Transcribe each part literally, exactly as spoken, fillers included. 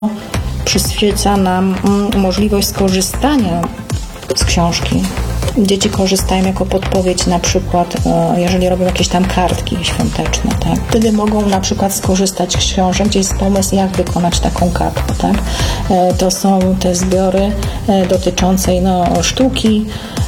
przyświeca nam możliwość skorzystania z książki. Dzieci korzystają jako podpowiedź, na przykład jeżeli robią jakieś tam kartki świąteczne, tak? Wtedy mogą na przykład skorzystać z książek, gdzie jest pomysł, jak wykonać taką kartkę, tak? To są te zbiory dotyczące no, sztuki,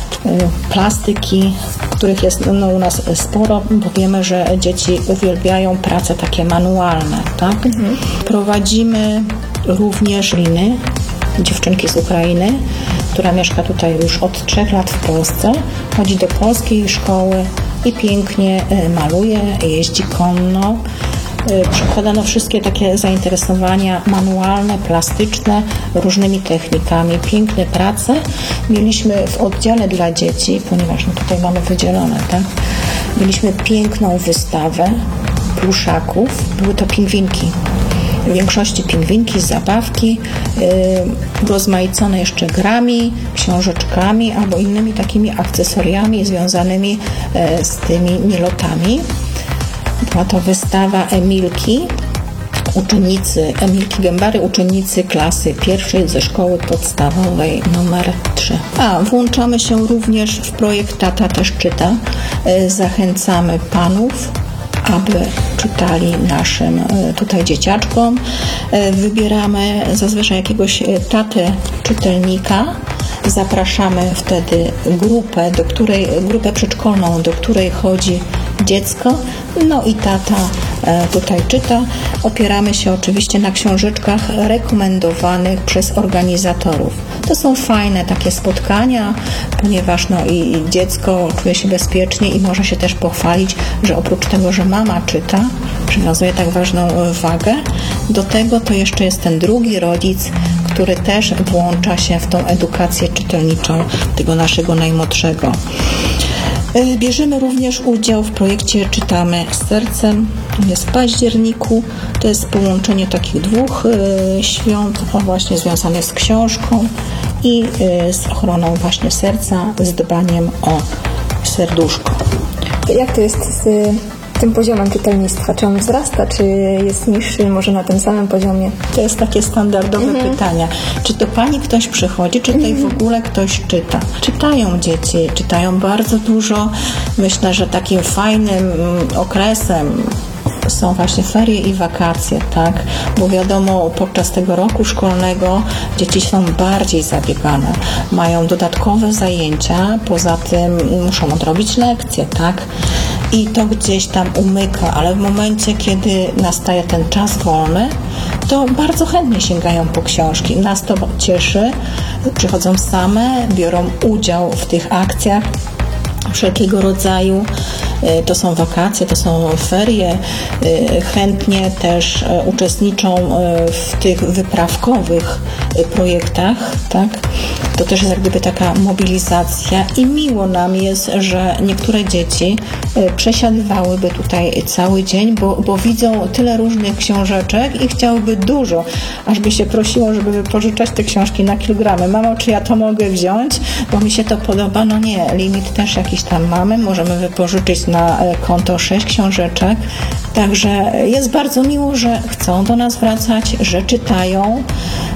plastyki, których jest no, u nas sporo, bo wiemy, że dzieci uwielbiają prace takie manualne, tak? Mhm. Prowadzimy również Liny, dziewczynki z Ukrainy, która mieszka tutaj już od trzech lat w Polsce, chodzi do polskiej szkoły i pięknie maluje, jeździ konno. Przekładano wszystkie takie zainteresowania manualne, plastyczne, różnymi technikami. Piękne prace. Mieliśmy w oddziale dla dzieci, ponieważ no tutaj mamy wydzielone, tak? Mieliśmy piękną wystawę pluszaków. Były to pingwinki. W większości pingwinki, zabawki, yy, rozmaicone jeszcze grami, książeczkami albo innymi takimi akcesoriami związanymi yy, z tymi mielotami. Była to wystawa Emilki, uczennicy, Emilki Gębary, uczennicy klasy pierwszej ze szkoły podstawowej numer trzy. A, włączamy się również w projekt Tata też czyta. Yy, zachęcamy panów, aby czytali naszym tutaj dzieciaczkom. Wybieramy zazwyczaj jakiegoś tatę czytelnika. Zapraszamy wtedy grupę, do której, grupę przedszkolną, do której chodzi dziecko. No i tata tutaj czyta. Opieramy się oczywiście na książeczkach rekomendowanych przez organizatorów. To są fajne takie spotkania, ponieważ no i dziecko czuje się bezpiecznie i może się też pochwalić, że oprócz tego, że mama czyta, przywiązuje tak ważną wagę, do tego to jeszcze jest ten drugi rodzic, który też włącza się w tą edukację czytelniczą tego naszego najmłodszego. Bierzemy również udział w projekcie Czytamy Sercem. Jest w październiku. To jest połączenie takich dwóch y, świąt, o właśnie związanych z książką i y, z ochroną właśnie serca, z dbaniem o serduszko. Jak to jest z y, tym poziomem czytelnictwa? Czy on wzrasta, czy jest niższy, może na tym samym poziomie? To jest takie standardowe mhm. pytania. Czy to pani ktoś przychodzi, czy tutaj mhm. w ogóle ktoś czyta? Czytają dzieci, czytają bardzo dużo. Myślę, że takim fajnym okresem są właśnie ferie i wakacje, tak? Bo wiadomo, podczas tego roku szkolnego dzieci są bardziej zabiegane. Mają dodatkowe zajęcia, poza tym muszą odrobić lekcje, tak? I to gdzieś tam umyka, ale w momencie, kiedy nastaje ten czas wolny, to bardzo chętnie sięgają po książki. Nas to cieszy, przychodzą same, biorą udział w tych akcjach wszelkiego rodzaju. To są wakacje, to są ferie. Chętnie też uczestniczą w tych wyprawkowych projektach, tak? To też jest jak gdyby taka mobilizacja i miło nam jest, że niektóre dzieci przesiadywałyby tutaj cały dzień, bo, bo widzą tyle różnych książeczek i chciałyby dużo, aż by się prosiło, żeby wypożyczać te książki na kilogramy. Mamo, czy ja to mogę wziąć? Bo mi się to podoba. No nie, limit też jakiś tam mamy. Możemy wypożyczyć na konto sześć książeczek. Także jest bardzo miło, że chcą do nas wracać, że czytają,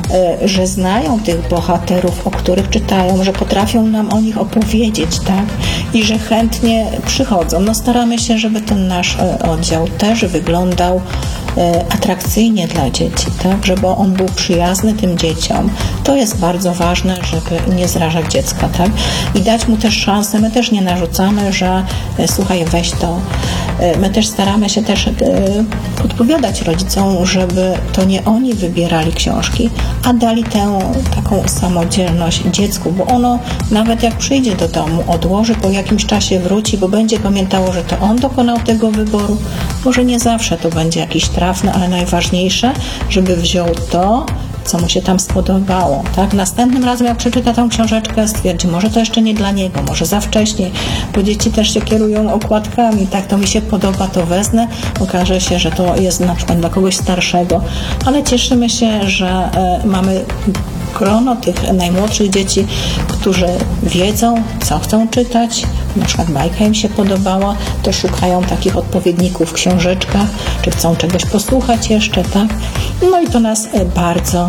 że znają tych bohaterów, o których czytają, że potrafią nam o nich opowiedzieć, tak? I że chętnie przychodzą. No staramy się, żeby ten nasz oddział też wyglądał atrakcyjnie dla dzieci, tak? Żeby on był przyjazny tym dzieciom. To jest bardzo ważne, żeby nie zrażać dziecka, tak? I dać mu też szansę. My też nie narzucamy, że słuchaj, weź to. My też staramy się też podpowiadać rodzicom, żeby to nie oni wybierali książki, a dali tę taką samodzielność dziecku, bo ono nawet jak przyjdzie do domu, odłoży, po jakimś czasie wróci, bo będzie pamiętało, że to on dokonał tego wyboru. Może nie zawsze to będzie jakiś trafny, ale najważniejsze, żeby wziął to, co mu się tam spodobało, tak? Następnym razem, jak przeczyta tą książeczkę, stwierdzi, może to jeszcze nie dla niego, może za wcześnie, bo dzieci też się kierują okładkami, tak, to mi się podoba, to wezmę, okaże się, że to jest na przykład dla kogoś starszego, ale cieszymy się, że e, mamy grono tych najmłodszych dzieci, którzy wiedzą, co chcą czytać, na przykład bajka im się podobała, to szukają takich odpowiedników w książeczkach, czy chcą czegoś posłuchać jeszcze, tak? No i to nas bardzo